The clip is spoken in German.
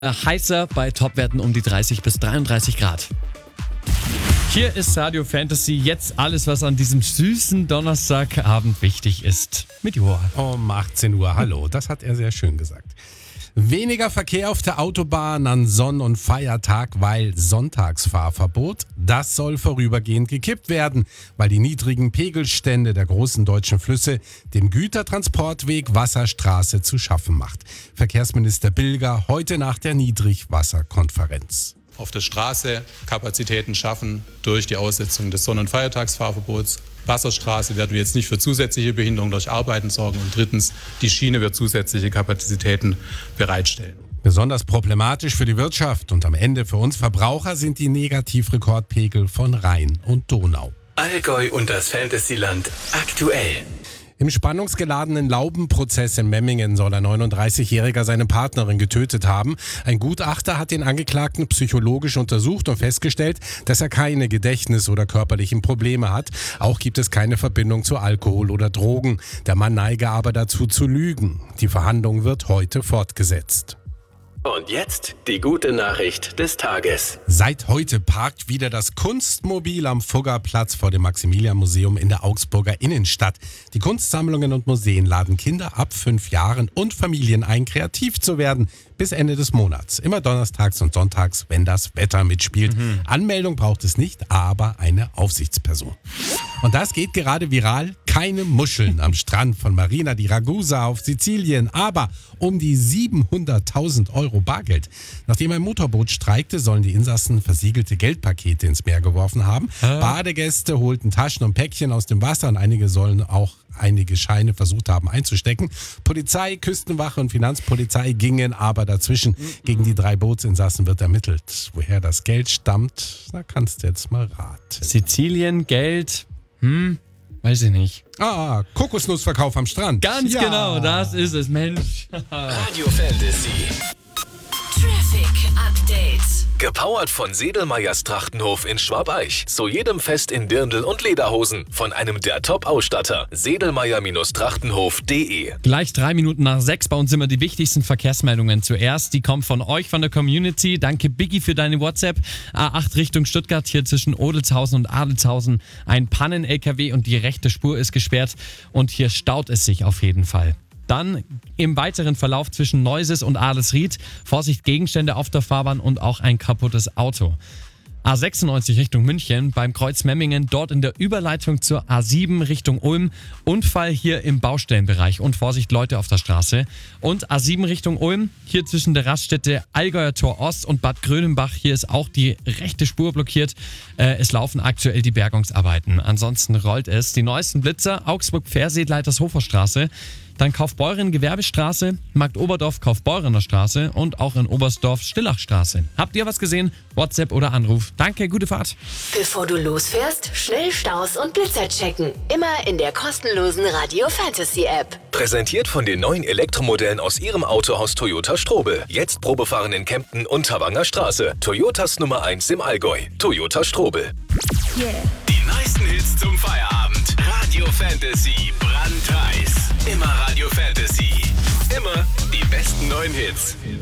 Heißer bei Topwerten um die 30 bis 33 Grad. Hier ist Radio Fantasy, jetzt alles, was an diesem süßen Donnerstagabend wichtig ist. Mit Joa. Um 18 Uhr, hallo, das hat er sehr schön gesagt. Weniger Verkehr auf der Autobahn an Sonn- und Feiertag, weil Sonntagsfahrverbot. Das soll vorübergehend gekippt werden, weil die niedrigen Pegelstände der großen deutschen Flüsse dem Gütertransportweg Wasserstraße zu schaffen macht. Verkehrsminister Bilger heute nach der Niedrigwasserkonferenz. Auf der Straße Kapazitäten schaffen durch die Aussetzung des Sonn- und Feiertagsfahrverbots. Wasserstraße werden wir jetzt nicht für zusätzliche Behinderung durch Arbeiten sorgen. Und drittens, die Schiene wird zusätzliche Kapazitäten bereitstellen. Besonders problematisch für die Wirtschaft und am Ende für uns Verbraucher sind die Negativrekordpegel von Rhein und Donau. Allgäu und das Fantasyland aktuell. Im spannungsgeladenen Laubenprozess in Memmingen soll ein 39-Jähriger seine Partnerin getötet haben. Ein Gutachter hat den Angeklagten psychologisch untersucht und festgestellt, dass er keine Gedächtnis- oder körperlichen Probleme hat. Auch gibt es keine Verbindung zu Alkohol oder Drogen. Der Mann neige aber dazu zu lügen. Die Verhandlung wird heute fortgesetzt. Und jetzt die gute Nachricht des Tages. Seit heute parkt wieder das Kunstmobil am Fuggerplatz vor dem Maximilian-Museum in der Augsburger Innenstadt. Die Kunstsammlungen und Museen laden Kinder ab 5 Jahren und Familien ein, kreativ zu werden. Bis Ende des Monats. Immer donnerstags und sonntags, wenn das Wetter mitspielt. Anmeldung braucht es nicht, aber eine Aufsichtsperson. Und das geht gerade viral. Keine Muscheln am Strand von Marina di Ragusa auf Sizilien, aber um die 700.000 Euro Bargeld. Nachdem ein Motorboot streikte, sollen die Insassen versiegelte Geldpakete ins Meer geworfen haben. Badegäste holten Taschen und Päckchen aus dem Wasser und einige sollen auch einige Scheine versucht haben einzustecken. Polizei, Küstenwache und Finanzpolizei gingen aber dazwischen. Gegen die 3 Bootsinsassen wird ermittelt. Woher das Geld stammt, da kannst du jetzt mal raten. Sizilien, Geld, weiß ich nicht. Kokosnussverkauf am Strand. Ganz genau, das ist es, Mensch. Radio Fantasy. Traffic Update. Gepowert von Sedelmeyers Trachtenhof in Schwabeich. Zu jedem Fest in Dirndl und Lederhosen. Von einem der Top-Ausstatter. Sedelmeyer-Trachtenhof.de. Gleich 3 Minuten nach 6 bei uns immer die wichtigsten Verkehrsmeldungen zuerst. Die kommen von euch, von der Community. Danke Biggie für deine WhatsApp. A8 Richtung Stuttgart, hier zwischen Odelshausen und Adelshausen. Ein Pannen-LKW und die rechte Spur ist gesperrt. Und hier staut es sich auf jeden Fall. Dann im weiteren Verlauf zwischen Neuses und Adelsried. Vorsicht, Gegenstände auf der Fahrbahn und auch ein kaputtes Auto. A96 Richtung München, beim Kreuz Memmingen, dort in der Überleitung zur A7 Richtung Ulm. Unfall hier im Baustellenbereich und Vorsicht, Leute auf der Straße. Und A7 Richtung Ulm, hier zwischen der Raststätte Allgäuer Tor Ost und Bad Grönenbach. Hier ist auch die rechte Spur blockiert. Es laufen aktuell die Bergungsarbeiten. Ansonsten rollt es. Die neuesten Blitzer, Augsburg-Pfersee, Leitershofer Straße. Dann Kaufbeuren Gewerbestraße, Markt Oberdorf Kaufbeurener Straße und auch in Oberstdorf Stillachstraße. Habt ihr was gesehen? WhatsApp oder Anruf. Danke, gute Fahrt. Bevor du losfährst, schnell Staus und Blitzer checken. Immer in der kostenlosen Radio Fantasy App. Präsentiert von den neuen Elektromodellen aus Ihrem Autohaus Toyota Strobel. Jetzt Probefahren in Kempten und Tawanger Straße. Toyotas Nummer 1 im Allgäu. Toyota Strobel. Yeah. Die neuesten Hits zum Feierabend. Radio Fantasy, brandheiß. Immer Radio Fantasy. Immer die besten neuen Hits.